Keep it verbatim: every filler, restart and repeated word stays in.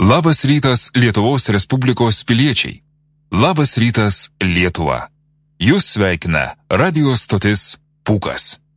Labas rytas Lietuvos Respublikos piliečiai. Labas rytas Lietuva. Jūs sveikina radijo stotis Pūkas.